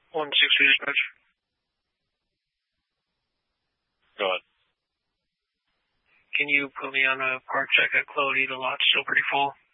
160 dispatch. Go ahead. Can you put me on a park check at Clody? The lot's still pretty full.